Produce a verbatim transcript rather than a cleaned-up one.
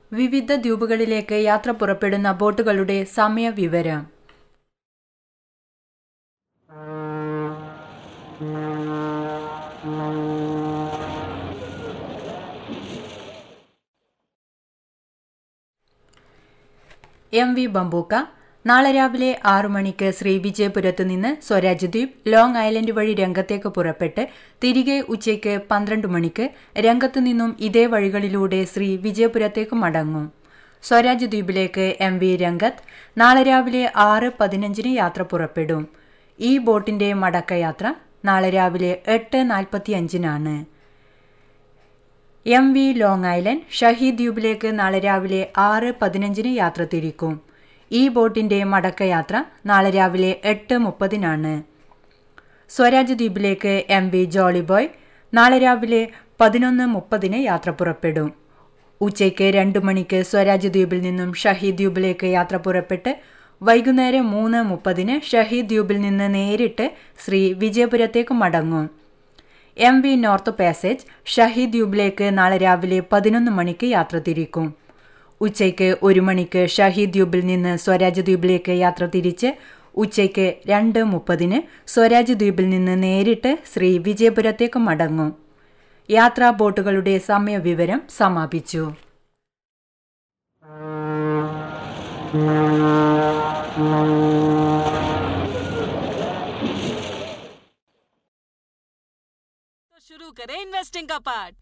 വിവിധ ദ്വീപുകളിലേക്ക് യാത്ര പുറപ്പെടുന്ന ബോട്ടുകളുടെ സമയവിവരം. എം വി ബംബൂക്ക നാളെ രാവിലെ ആറു മണിക്ക് ശ്രീ വിജയപുരത്തു നിന്ന് സ്വരാജ് ദ്വീപ് ലോങ് ഐലൻഡ് വഴി രംഗത്തേക്ക് പുറപ്പെട്ട് തിരികെ ഉച്ചയ്ക്ക് പന്ത്രണ്ട് മണിക്ക് രംഗത്തു നിന്നും ഇതേ വഴികളിലൂടെ ശ്രീ വിജയപുരത്തേക്ക് മടങ്ങും. സ്വരാജ് ദ്വീപിലേക്ക് എം വി രംഗത്ത് നാളെ രാവിലെ ആറ് പതിനഞ്ചിന് യാത്ര പുറപ്പെടും. ഈ ബോട്ടിന്റെ മടക്കയാത്ര നാളെ രാവിലെ എട്ട് നാൽപ്പത്തി അഞ്ചിനാണ്. M V long island Shaheed ദ്വീപിലേക്ക് നാളെ രാവിലെ ആറ് പതിനഞ്ചിന് യാത്ര തിരിക്കും. ഈ ബോട്ടിന്റെ മടക്കയാത്ര നാളെ രാവിലെ എട്ട് മുപ്പതിനാണ്. സ്വരാജ് ദ്വീപിലേക്ക് എം വി ജോളിബോയ് നാളെ രാവിലെ പതിനൊന്ന് മുപ്പതിന് യാത്ര പുറപ്പെടും. ഉച്ചയ്ക്ക് രണ്ട് മണിക്ക് സ്വരാജ് ദ്വീപിൽ നിന്നും ഷഹീദ് ദ്വീപിലേക്ക് യാത്ര പുറപ്പെട്ട് വൈകുന്നേരം മൂന്ന് മുപ്പതിന് ഷഹീദ് ദ്വീപിൽ നിന്ന് നേരിട്ട് ശ്രീ വിജയപുരത്തേക്ക് മടങ്ങും. M V north passage Shaheed ദ്വീപിലേക്ക് നാളെ രാവിലെ പതിനൊന്ന് മണിക്ക് യാത്ര തിരിക്കും. ഉച്ചയ്ക്ക് ഒരു മണിക്ക് ഷഹീദ് ദ്വീപിൽ നിന്ന് സ്വരാജ് ദ്വീപിലേക്ക് യാത്ര തിരിച്ച് ഉച്ചയ്ക്ക് രണ്ട് മുപ്പതിന് സ്വരാജ് ദ്വീപിൽ നിന്ന് നേരിട്ട് ശ്രീ വിജയപുരത്തേക്ക് മടങ്ങും. യാത്രാ ബോട്ടുകളുടെ സമയവിവരം സമാപിച്ചു. शुरू करें इन्वेस्टिंग का पार्ट।